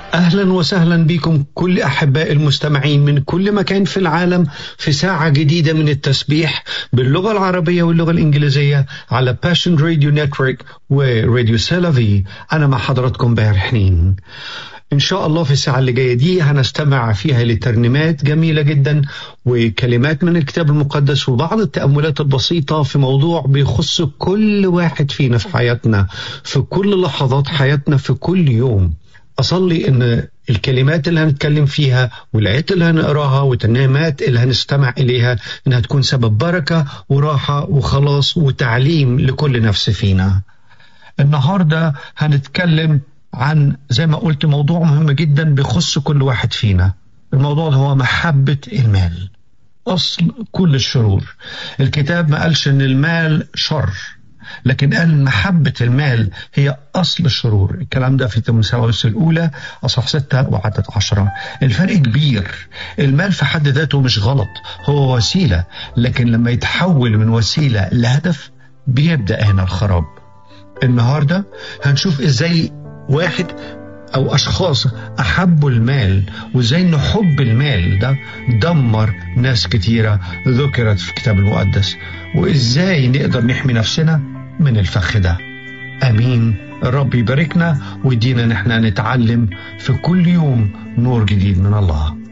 أهلا وسهلا بكم كل أحباء المستمعين من كل مكان في العالم في ساعة جديدة من التسبيح باللغة العربية واللغة الإنجليزية على Passion Radio Network وراديو سيلافي. أنا مع حضراتكم باهر حنين. إن شاء الله في الساعة اللي جاية دي هنستمع فيها لترنيمات جميلة جدا وكلمات من الكتاب المقدس وبعض التأملات البسيطة في موضوع بيخص كل واحد فينا في حياتنا في كل لحظات حياتنا في كل يوم. أصلي إن الكلمات اللي هنتكلم فيها والآيات اللي هنقراها والترنيمات اللي هنستمع إليها إنها تكون سبب بركة وراحة وخلاص وتعليم لكل نفس فينا. النهاردة هنتكلم عن زي ما قلت موضوع مهم جدا بيخص كل واحد فينا. الموضوع هو محبة المال، أصل كل الشرور. الكتاب ما قالش إن المال شر، لكن قال محبة المال هي أصل الشرور. الكلام ده في تيموثاوس الأولى أصحاح 6 وعدد 10. الفرق كبير. المال في حد ذاته مش غلط، هو وسيلة، لكن لما يتحول من وسيلة لهدف بيبدأ هنا الخراب. النهاردة هنشوف إزاي واحد أو أشخاص أحبوا المال وإزاي إن حب المال ده دمر ناس كتيرة ذكرت في الكتاب المقدس، وإزاي نقدر نحمي نفسنا من الفخ ده. أمين. الرب يباركنا ويدينا نحن نتعلم في كل يوم نور جديد من الله.